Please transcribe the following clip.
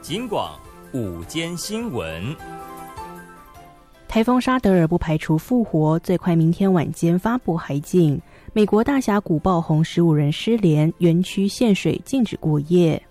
警广午间新闻。 台风沙德尔不排除复活，最快明天晚间发布海警。美国大峡谷爆洪，15人失联，园区限水禁止过夜。